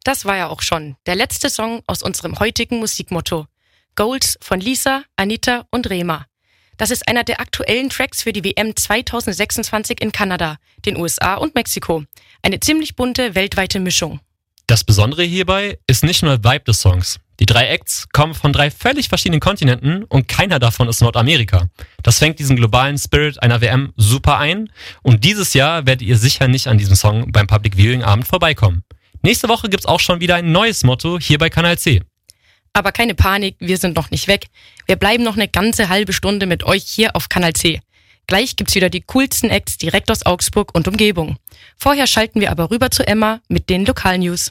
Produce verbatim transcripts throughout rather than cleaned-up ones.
Das war ja auch schon der letzte Song aus unserem heutigen Musikmotto. Goals von Lisa, Anita und Rema. Das ist einer der aktuellen Tracks für die W M zwanzig sechsundzwanzig in Kanada, den U S A und Mexiko. Eine ziemlich bunte, weltweite Mischung. Das Besondere hierbei ist nicht nur der Vibe des Songs. Die drei Acts kommen von drei völlig verschiedenen Kontinenten und keiner davon ist Nordamerika. Das fängt diesen globalen Spirit einer W M super ein und dieses Jahr werdet ihr sicher nicht an diesem Song beim Public Viewing Abend vorbeikommen. Nächste Woche gibt's auch schon wieder ein neues Motto hier bei Kanal C. Aber keine Panik, wir sind noch nicht weg. Wir bleiben noch eine ganze halbe Stunde mit euch hier auf Kanal C. Gleich gibt's wieder die coolsten Acts direkt aus Augsburg und Umgebung. Vorher schalten wir aber rüber zu Emma mit den Lokalnews.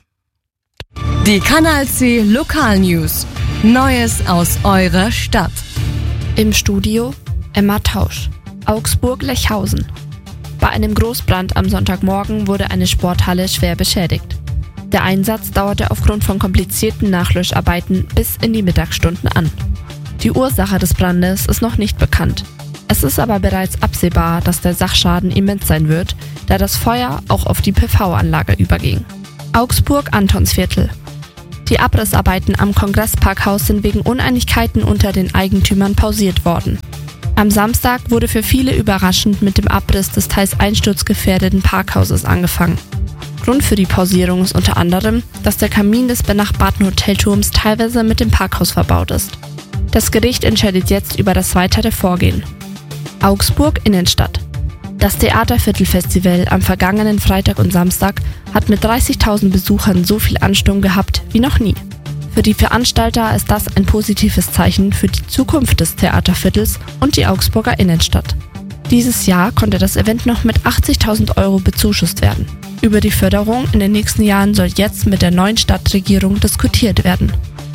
Die Kanal C Lokalnews. Neues aus eurer Stadt. Im Studio Emma Tausch, Augsburg-Lechhausen. Bei einem Großbrand am Sonntagmorgen wurde eine Sporthalle schwer beschädigt. Der Einsatz dauerte aufgrund von komplizierten Nachlöscharbeiten bis in die Mittagsstunden an. Die Ursache des Brandes ist noch nicht bekannt. Es ist aber bereits absehbar, dass der Sachschaden immens sein wird, da das Feuer auch auf die P V-Anlage überging. Augsburg-Antonsviertel. Die Abrissarbeiten am Kongressparkhaus sind wegen Uneinigkeiten unter den Eigentümern pausiert worden. Am Samstag wurde für viele überraschend mit dem Abriss des teils einsturzgefährdeten Parkhauses angefangen. Grund für die Pausierung ist unter anderem, dass der Kamin des benachbarten Hotelturms teilweise mit dem Parkhaus verbaut ist. Das Gericht entscheidet jetzt über das weitere Vorgehen. Augsburg Innenstadt. Das Theaterviertelfestival am vergangenen Freitag und Samstag hat mit dreißigtausend Besuchern so viel Ansturm gehabt wie noch nie. Für die Veranstalter ist das ein positives Zeichen für die Zukunft des Theaterviertels und die Augsburger Innenstadt. Dieses Jahr konnte das Event noch mit achtzigtausend Euro bezuschusst werden. Über die Förderung in den nächsten Jahren soll jetzt mit der neuen Stadtregierung diskutiert werden.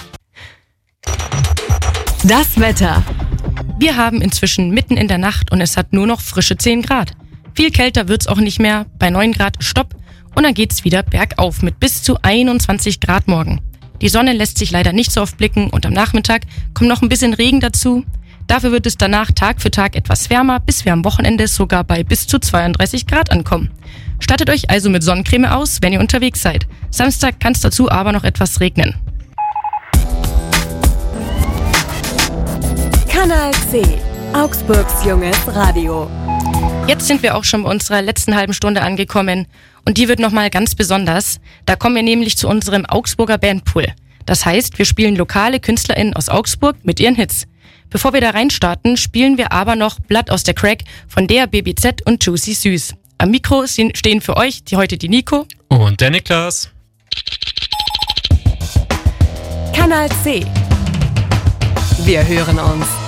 Das Wetter. Wir haben inzwischen mitten in der Nacht und es hat nur noch frische zehn Grad. Viel kälter wird's auch nicht mehr, bei neun Grad Stopp und dann geht's wieder bergauf mit bis zu einundzwanzig Grad morgen. Die Sonne lässt sich leider nicht so oft blicken und am Nachmittag kommt noch ein bisschen Regen dazu. Dafür wird es danach Tag für Tag etwas wärmer, bis wir am Wochenende sogar bei bis zu zweiunddreißig Grad ankommen. Stattet euch also mit Sonnencreme aus, wenn ihr unterwegs seid. Samstag kann es dazu aber noch etwas regnen. Kanal C, Augsburgs junges Radio. Jetzt sind wir auch schon bei unserer letzten halben Stunde angekommen und die wird nochmal ganz besonders. Da kommen wir nämlich zu unserem Augsburger Bandpool. Das heißt, wir spielen lokale KünstlerInnen aus Augsburg mit ihren Hits. Bevor wir da reinstarten, spielen wir aber noch Blood aus der Crack von der B B Z und Juicy Süß. Am Mikro stehen für euch die heute die Nico und der Niklas. Kanal C. Wir hören uns.